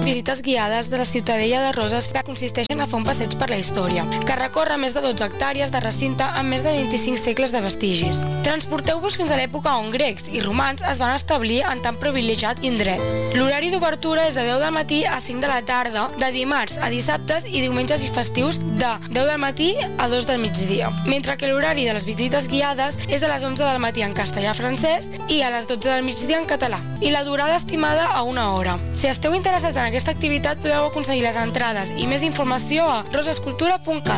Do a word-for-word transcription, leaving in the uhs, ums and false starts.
visites guiades de la Ciutadella de Roses que consisteixen a fer un passeig per la història, que recorre més de dotze hectàrees de recinte amb més de vint-i-cinc segles de vestigis. Transporteu-vos fins a l'època on grecs i romans es van establir en tan privilegiat indret. L'horari d'obertura és de deu del matí a cinc de la tarda, de dimarts a dissabtes i diumenges i festius de deu del matí a dos del migdia, mentre que l'horari de les visites guiades és a les onze del matí en castellà-francès i a les dotze del migdia en català, i la durada estimada a una hora. Si esteu interessats en aquesta activitat podeu aconseguir les entrades i més informació a rosescultura punt cat.